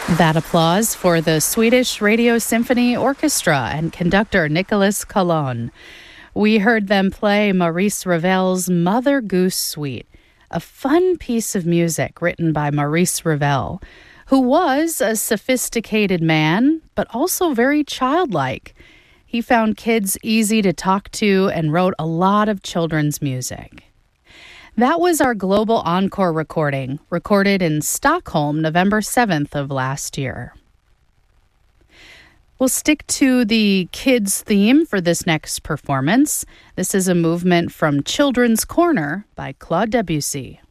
That applause for the Swedish Radio Symphony Orchestra and conductor Nicholas Colon. We heard them play Maurice Ravel's Mother Goose Suite, a fun piece of music written by Maurice Ravel, who was a sophisticated man, but also very childlike. He found kids easy to talk to and wrote a lot of children's music. That was our global encore recording, recorded in Stockholm, November 7th of last year. We'll stick to the kids' theme for this next performance. This is a movement from Children's Corner by Claude Debussy.